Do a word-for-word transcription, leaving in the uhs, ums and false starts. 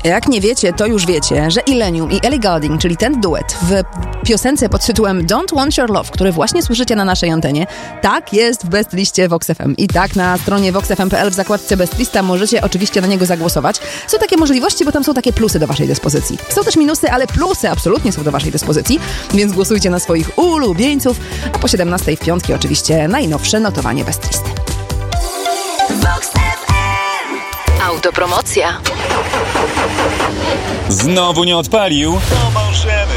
Jak nie wiecie, to już wiecie, że Illenium i Ellie Goulding, czyli ten duet w piosence pod tytułem Don't Want Your Love, który właśnie słyszycie na naszej antenie, tak jest w Best Liście Vox F M. I tak na stronie vox f m kropka p l w zakładce Best Lista możecie oczywiście na niego zagłosować. Są takie możliwości, bo tam są takie plusy do waszej dyspozycji. Są też minusy, ale plusy absolutnie są do waszej dyspozycji, więc głosujcie na swoich ulubieńców, a po siedemnastej w piątki oczywiście najnowsze notowanie Best Listy. Vox F M. Autopromocja. Znowu nie odpalił? To możemy